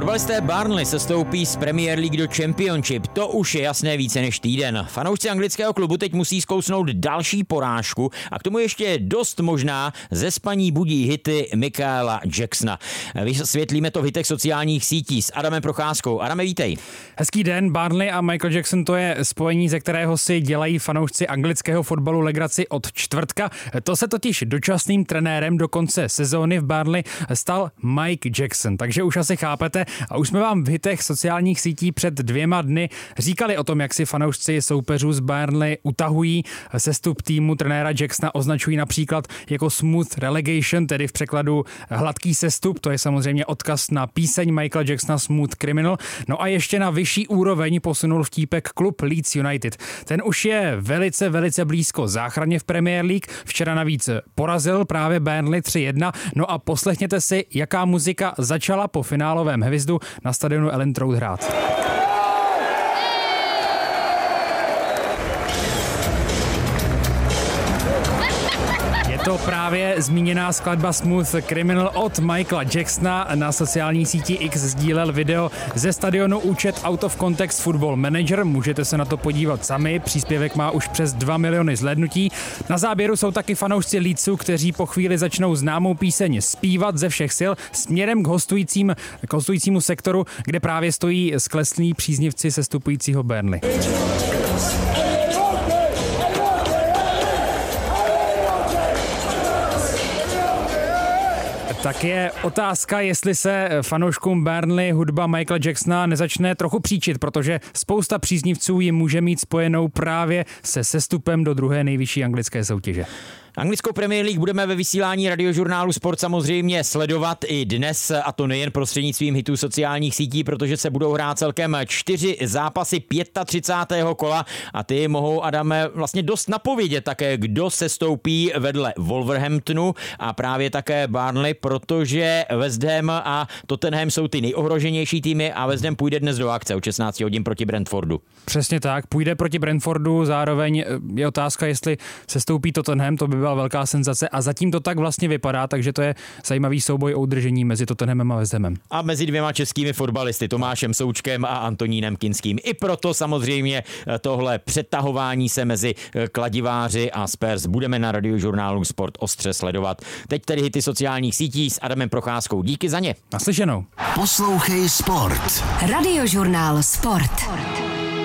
Fotbalisté Burnley sestoupí z Premier League do Championship. To už je jasné více než týden. Fanoušci anglického klubu teď musí zkousnout další porážku a k tomu ještě dost možná ze spaní budí hity Michaela Jacksona. Vysvětlíme to v hitech sociálních sítí s Adamem Procházkou. Adame, vítej. Hezký den, Burnley a Michael Jackson, to je spojení, ze kterého si dělají fanoušci anglického fotbalu legraci od čtvrtka. To se totiž dočasným trenérem do konce sezóny v Burnley stal Mike Jackson, takže už asi chápete. A už jsme vám v hitech sociálních sítí před 2 dny říkali o tom, jak si fanoušci soupeřů z Burnley utahují. Sestup týmu trenéra Jacksona označují například jako smooth relegation, tedy v překladu hladký sestup. To je samozřejmě odkaz na píseň Michaela Jacksona Smooth Criminal. No a ještě na vyšší úroveň posunul vtípek klub Leeds United. Ten už je velice blízko záchraně v Premier League. Včera navíc porazil právě Burnley 3-1. No a poslechněte si, jaká muzika začala po finálovém hvizdu na stadionu Elland Road hrát. To právě zmíněná skladba Smooth Criminal od Michaela Jacksona. Na sociální síti X sdílel video ze stadionu účet Out of Context Football Manager. Můžete se na to podívat sami. Příspěvek má už přes 2 miliony zhlédnutí. Na záběru jsou taky fanoušci Leedsu, kteří po chvíli začnou známou píseň zpívat ze všech sil směrem k hostujícímu sektoru, kde právě stojí skleslí příznivci sestupujícího Burnley. Tak je otázka, jestli se fanouškům Burnley hudba Michaela Jacksona nezačne trochu příčit, protože spousta příznivců ji může mít spojenou právě se sestupem do druhé nejvyšší anglické soutěže. Anglickou Premier League budeme ve vysílání radiožurnálu Sport samozřejmě sledovat i dnes, a to nejen prostřednictvím hitů sociálních sítí, protože se budou hrát celkem 4 zápasy 35. kola a ty mohou, Adame, vlastně dost napovědět také, kdo se stoupí vedle Wolverhamptonu a právě také Burnley, protože West Ham a Tottenham jsou ty nejohroženější týmy a West Ham půjde dnes do akce o 16 hodin proti Brentfordu. Přesně tak, půjde proti Brentfordu, zároveň je otázka, jestli se stoupí Tottenham, to by byla velká senzace a zatím to tak vlastně vypadá, takže to je zajímavý souboj o udržení mezi Tottenhamem a West Hamem. A mezi 2 českými fotbalisty, Tomášem Součkem a Antonínem Kinským. I proto samozřejmě tohle přetahování se mezi kladiváři a Spurs budeme na radiožurnálu Sport ostře sledovat. Teď tedy hity sociálních sítí s Adamem Procházkou. Díky za ně. Naslyšenou. Poslouchej Sport. Radiožurnál Sport.